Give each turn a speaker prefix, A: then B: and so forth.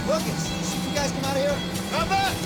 A: Look, you guys come out of here.
B: Come back!